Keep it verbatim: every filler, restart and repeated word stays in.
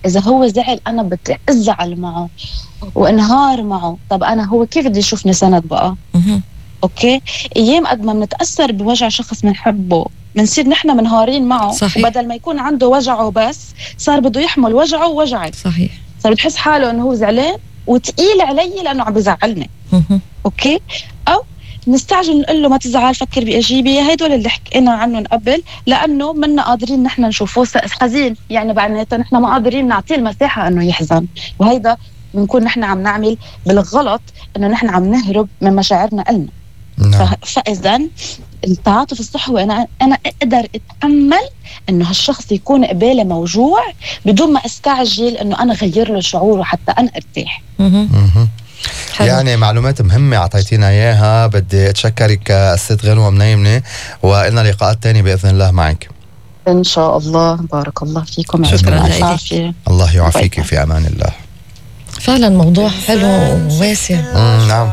إذا هو زعل أنا بدي أزعل معه وانهار معه. طب أنا هو كيف بدي يشوفني سند بقى؟ أوكي، أيام قد ما بنتأثر بوجع شخص منحبه منصير نحن منهارين معه. صحيح. وبدل ما يكون عنده وجعه بس صار بده يحمل وجعه ووجعك. صحيح. صار بتحس حاله انه هو زعلان وتقيل علي لانه عم بزعلني. اوكي، او نستعجل نقول له ما تزعل فكر بايجابيه. هدول اللي حكينا عنهم قبل لانه منا قادرين نحن نشوفه حزين، يعني معناتها نحن ما قادرين نعطيه المساحه انه يحزن، وهيدا بنكون نحن عم نعمل بالغلط انه نحن عم نهرب من مشاعرنا إلنا. نعم. فاذا التعاطف الصحوي انا انا اقدر اتحمل انه هالشخص يكون قبالي موجوع بدون ما استعجل انه انا غير له شعوره حتى انا ارتاح. يعني معلومات مهمة عطيتينا اياها. بدي اتشكرك الست غنوة منيمنة، وإلنا لقاءات تانية بإذن الله معك ان شاء الله. بارك الله فيكم. شكرا لك. الله يعافيك في امان الله. فعلا موضوع حلو وواسع. نعم.